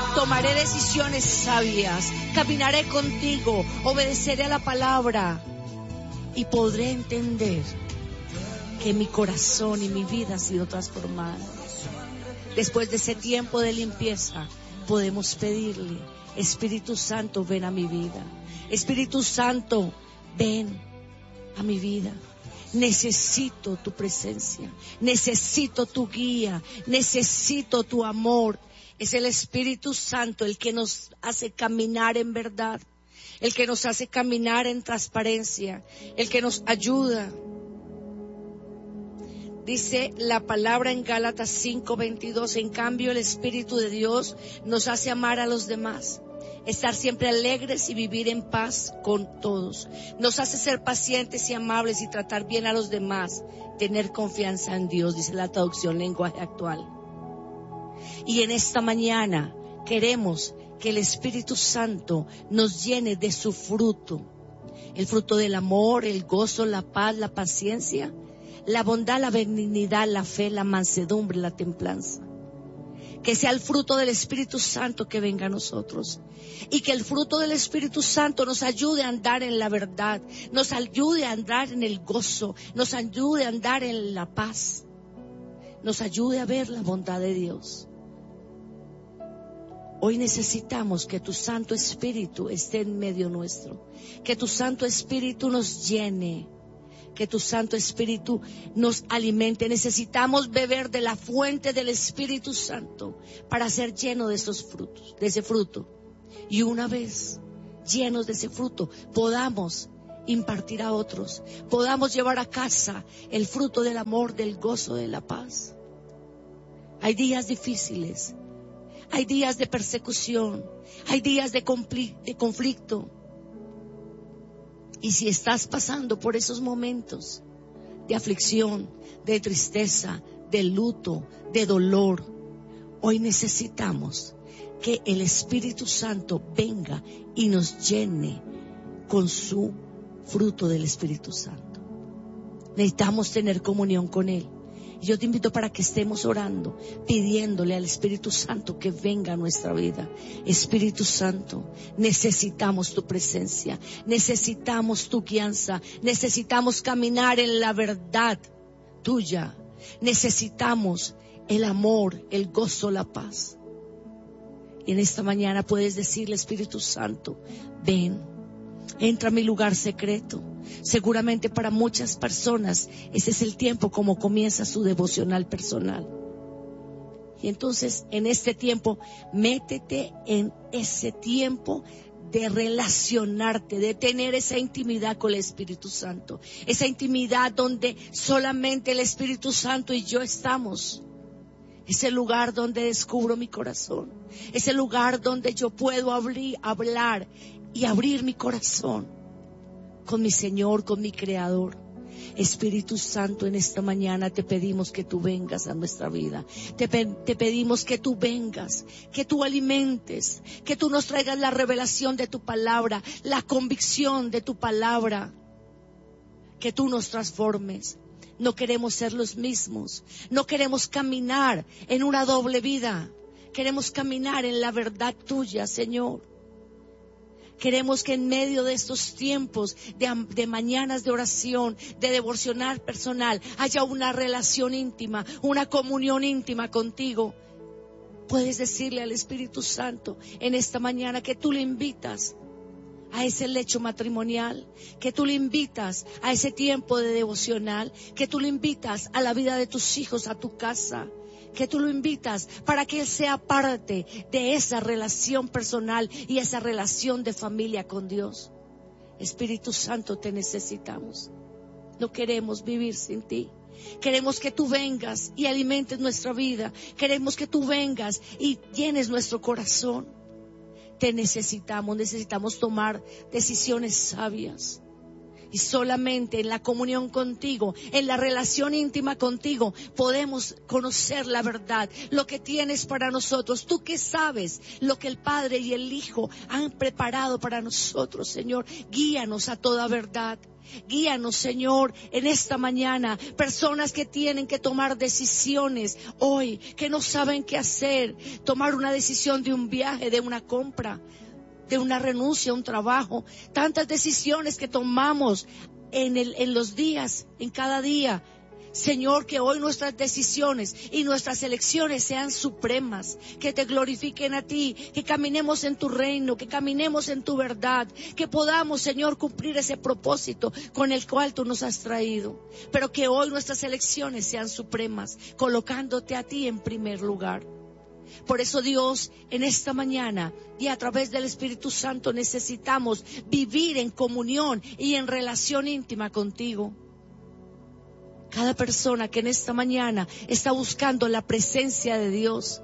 Tomaré decisiones sabias, caminaré contigo, obedeceré a la palabra y podré entender que mi corazón y mi vida ha sido transformada. Después de ese tiempo de limpieza, podemos pedirle: Espíritu Santo, ven a mi vida. Espíritu Santo, ven a mi vida. Necesito tu presencia, necesito tu guía, necesito tu amor. Es el Espíritu Santo el que nos hace caminar en verdad, el que nos hace caminar en transparencia, el que nos ayuda. Dice la palabra en Gálatas 5:22, en cambio el Espíritu de Dios nos hace amar a los demás, estar siempre alegres y vivir en paz con todos. Nos hace ser pacientes y amables y tratar bien a los demás, tener confianza en Dios, dice la traducción lenguaje actual. Y en esta mañana queremos que el Espíritu Santo nos llene de su fruto. El fruto del amor, el gozo, la paz, la paciencia, la bondad, la benignidad, la fe, la mansedumbre, la templanza. Que sea el fruto del Espíritu Santo que venga a nosotros. Y que el fruto del Espíritu Santo nos ayude a andar en la verdad, nos ayude a andar en el gozo, nos ayude a andar en la paz, nos ayude a ver la bondad de Dios. Hoy necesitamos que tu Santo Espíritu esté en medio nuestro, que tu Santo Espíritu nos llene, que tu Santo Espíritu nos alimente. Necesitamos beber de la fuente del Espíritu Santo para ser llenos de esos frutos, de ese fruto. Y una vez llenos de ese fruto, podamos impartir a otros, podamos llevar a casa el fruto del amor, del gozo, de la paz. Hay días difíciles. Hay días de persecución, hay días de conflicto. Y si estás pasando por esos momentos de aflicción, de tristeza, de luto, de dolor, hoy necesitamos que el Espíritu Santo venga y nos llene con su fruto del Espíritu Santo. Necesitamos tener comunión con Él. Yo te invito para que estemos orando, pidiéndole al Espíritu Santo que venga a nuestra vida. Espíritu Santo, necesitamos tu presencia, necesitamos tu guianza, necesitamos caminar en la verdad tuya, necesitamos el amor, el gozo, la paz. Y en esta mañana puedes decirle: Espíritu Santo, ven, entra a mi lugar secreto. Seguramente para muchas personas ese es el tiempo como comienza su devocional personal. Y entonces en este tiempo, métete en ese tiempo de relacionarte, de tener esa intimidad con el Espíritu Santo. Esa intimidad donde solamente el Espíritu Santo y yo estamos. Es el lugar donde descubro mi corazón. Es el lugar donde yo puedo hablar y abrir mi corazón con mi Señor, con mi Creador. Espíritu Santo, en esta mañana te pedimos que tú vengas a nuestra vida. Te pedimos que tú vengas, que tú alimentes, que tú nos traigas la revelación de tu palabra, la convicción de tu palabra, que tú nos transformes. No queremos ser los mismos, no queremos caminar en una doble vida, queremos caminar en la verdad tuya, Señor. Queremos que en medio de estos tiempos de mañanas de oración, de devocional personal, haya una relación íntima, una comunión íntima contigo. Puedes decirle al Espíritu Santo en esta mañana que tú le invitas a ese lecho matrimonial, que tú le invitas a ese tiempo de devocional, que tú le invitas a la vida de tus hijos, a tu casa, que tú lo invitas para que Él sea parte de esa relación personal y esa relación de familia con Dios. Espíritu Santo, te necesitamos. No queremos vivir sin ti. Queremos que tú vengas y alimentes nuestra vida. Queremos que tú vengas y llenes nuestro corazón. Te necesitamos tomar decisiones sabias. Y solamente en la comunión contigo, en la relación íntima contigo, podemos conocer la verdad, lo que tienes para nosotros. Tú que sabes lo que el Padre y el Hijo han preparado para nosotros, Señor. Guíanos a toda verdad. Guíanos, Señor, en esta mañana. Personas que tienen que tomar decisiones hoy, que no saben qué hacer. Tomar una decisión de un viaje, de una compra, de una renuncia a un trabajo. Tantas decisiones que tomamos en los días, en cada día. Señor, que hoy nuestras decisiones y nuestras elecciones sean supremas, que te glorifiquen a ti, que caminemos en tu reino, que caminemos en tu verdad, que podamos, Señor, cumplir ese propósito con el cual tú nos has traído, pero que hoy nuestras elecciones sean supremas, colocándote a ti en primer lugar. Por eso, Dios, en esta mañana y a través del Espíritu Santo necesitamos vivir en comunión y en relación íntima contigo. Cada persona que en esta mañana está buscando la presencia de Dios,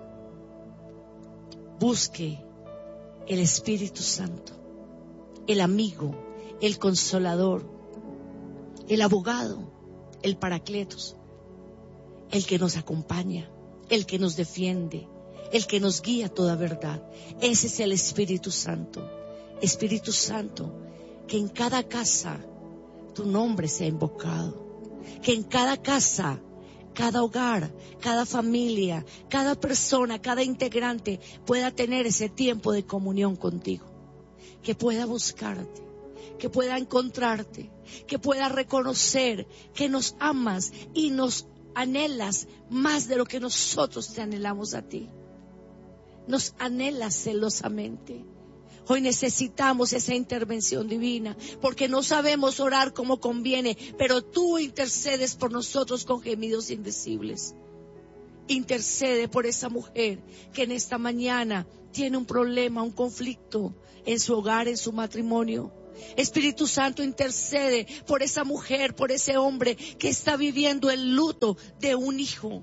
busque el Espíritu Santo, el amigo, el consolador, el abogado, el paracletos, el que nos acompaña, el que nos defiende, el que nos guía a toda verdad. Ese es el Espíritu Santo. Espíritu Santo, que en cada casa tu nombre sea invocado. Que en cada casa, cada hogar, cada familia, cada persona, cada integrante pueda tener ese tiempo de comunión contigo. Que pueda buscarte, que pueda encontrarte, que pueda reconocer que nos amas y nos anhelas más de lo que nosotros te anhelamos a ti. Nos anhelas celosamente. Hoy necesitamos esa intervención divina, porque no sabemos orar como conviene, pero tú intercedes por nosotros con gemidos indecibles. Intercede por esa mujer que en esta mañana tiene un problema, un conflicto en su hogar, en su matrimonio. Espíritu Santo, intercede por esa mujer, por ese hombre que está viviendo el luto de un hijo.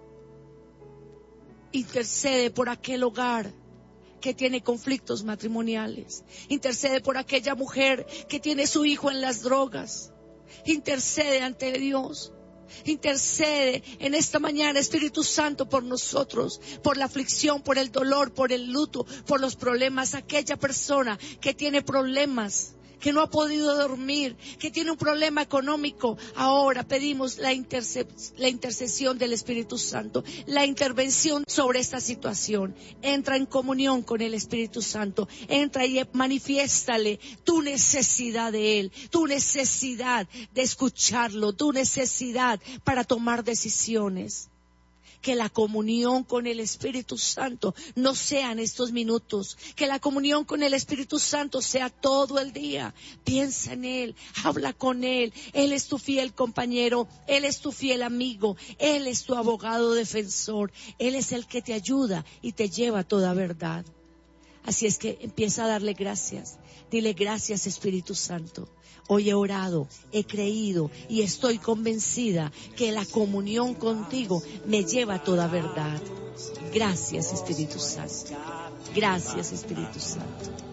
Intercede por aquel hogar que tiene conflictos matrimoniales. Intercede por aquella mujer que tiene su hijo en las drogas. Intercede ante Dios. Intercede en esta mañana, Espíritu Santo, por nosotros, por la aflicción, por el dolor, por el luto, por los problemas. Aquella persona que tiene problemas, que no ha podido dormir, que tiene un problema económico, ahora pedimos la intercesión del Espíritu Santo, la intervención sobre esta situación. Entra en comunión con el Espíritu Santo, entra y manifiéstale tu necesidad de Él, tu necesidad de escucharlo, tu necesidad para tomar decisiones. Que la comunión con el Espíritu Santo no sea en estos minutos, que la comunión con el Espíritu Santo sea todo el día. Piensa en Él, habla con Él. Él es tu fiel compañero, Él es tu fiel amigo, Él es tu abogado defensor, Él es el que te ayuda y te lleva a toda verdad. Así es que empieza a darle gracias. Dile: gracias, Espíritu Santo. Hoy he orado, he creído y estoy convencida que la comunión contigo me lleva a toda verdad. Gracias, Espíritu Santo. Gracias, Espíritu Santo.